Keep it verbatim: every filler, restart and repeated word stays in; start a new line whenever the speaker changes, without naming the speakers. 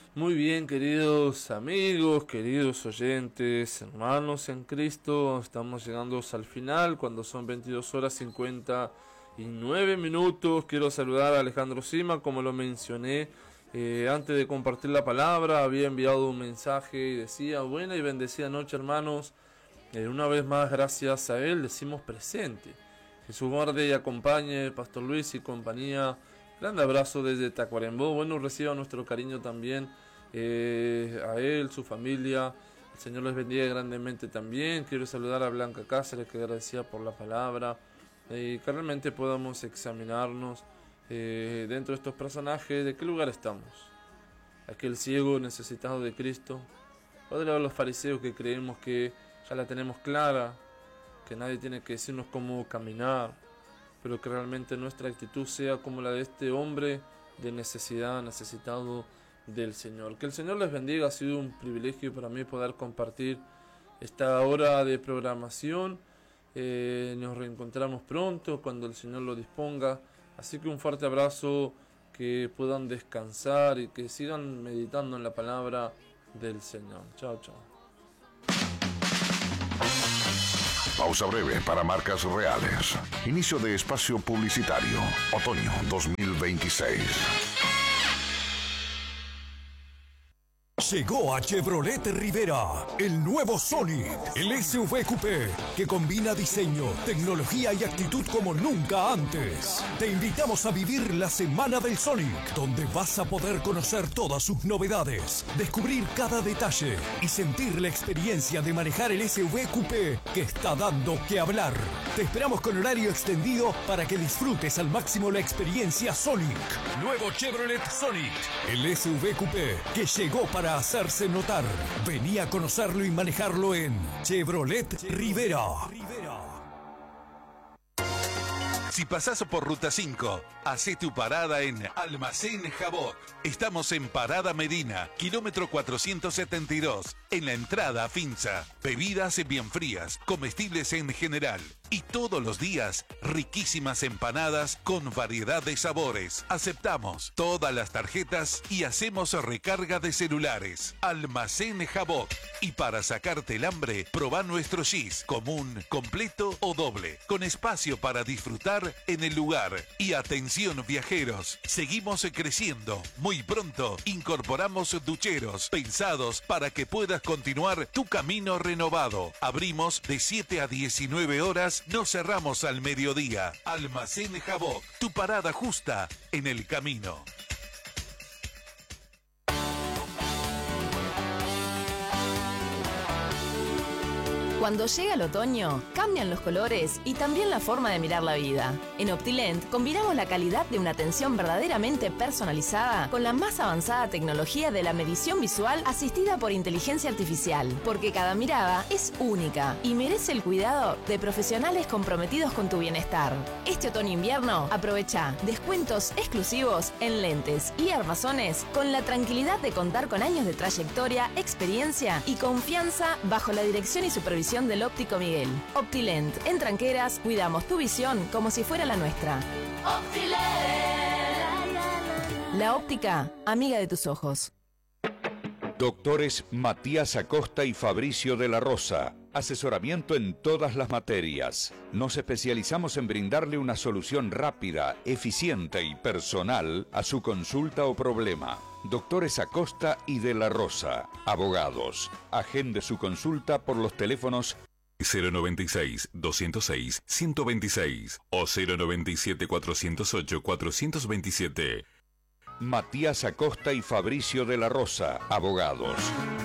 Muy bien, queridos amigos, queridos oyentes, hermanos en Cristo, estamos llegando al final cuando son veintidós horas cincuenta y nueve minutos. Quiero saludar a Alejandro Sima, como lo mencioné eh, antes de compartir la palabra. Había enviado un mensaje y decía: buena y bendecida noche, hermanos. Eh, una vez más, gracias a él, decimos presente. Jesús guarde y acompañe, Pastor Luis y compañía. Grande abrazo desde Tacuarembó. Bueno, reciba nuestro cariño también eh, a él, su familia. El Señor les bendiga grandemente también. Quiero saludar a Blanca Cáceres, que agradecía por la palabra. Y eh, que realmente podamos examinarnos eh, dentro de estos personajes. ¿De qué lugar estamos? Aquel ciego necesitado de Cristo. O de los fariseos que creemos que ya la tenemos clara, que nadie tiene que decirnos cómo caminar, pero que realmente nuestra actitud sea como la de este hombre de necesidad, necesitado del Señor. Que el Señor les bendiga. Ha sido un privilegio para mí poder compartir esta hora de programación. Eh, nos reencontramos pronto cuando el Señor lo disponga. Así que un fuerte abrazo, que puedan descansar y que sigan meditando en la palabra del Señor. Chao, chao.
Pausa breve para marcas reales. Inicio de espacio publicitario. Otoño dos mil veintiséis.
Llegó a Chevrolet Rivera el nuevo Sonic, el S U V coupé que combina diseño, tecnología y actitud como nunca antes. Te invitamos a vivir la Semana del Sonic, donde vas a poder conocer todas sus novedades, descubrir cada detalle y sentir la experiencia de manejar el S U V coupé que está dando que hablar. Te esperamos con horario extendido para que disfrutes al máximo la experiencia Sonic. Nuevo Chevrolet Sonic, el S U V coupé que llegó para hacerse notar. Vení a conocerlo y manejarlo en Chevrolet Rivera.
Si pasás por Ruta cinco, hacé tu parada en Almacén Jabot. Estamos en Parada Medina, kilómetro cuatrocientos setenta y dos, en la entrada a Finza. Bebidas bien frías, comestibles en general. Y todos los días, riquísimas empanadas con variedad de sabores. Aceptamos todas las tarjetas y hacemos recarga de celulares. Almacén Jabot. Y para sacarte el hambre, probá nuestro gis, común, completo o doble, con espacio para disfrutar en el lugar. Y atención viajeros, seguimos creciendo. Muy pronto incorporamos ducheros pensados para que puedas continuar tu camino renovado. Abrimos de siete a diecinueve horas, no cerramos al mediodía. Almacén Jabot, tu parada justa en el camino.
Cuando llega el otoño, cambian los colores y también la forma de mirar la vida. En Optilent combinamos la calidad de una atención verdaderamente personalizada con la más avanzada tecnología de la medición visual asistida por inteligencia artificial, porque cada mirada es única y merece el cuidado de profesionales comprometidos con tu bienestar. Este otoño-invierno, aprovecha descuentos exclusivos en lentes y armazones con la tranquilidad de contar con años de trayectoria, experiencia y confianza bajo la dirección y supervisión del óptico Miguel. Optilent, en Tranqueras, cuidamos tu visión como si fuera la nuestra. Optilent. La óptica, amiga de tus ojos.
Doctores Matías Acosta y Fabricio de la Rosa. Asesoramiento en todas las materias. Nos especializamos en brindarle una solución rápida, eficiente y personal a su consulta o problema. Doctores Acosta y de la Rosa. Abogados. Agende su consulta por los teléfonos
cero noventa y seis, doscientos seis, ciento veintiséis o cero noventa y siete, cuatrocientos ocho, cuatrocientos veintisiete.
Matías Acosta y Fabricio de la Rosa. Abogados.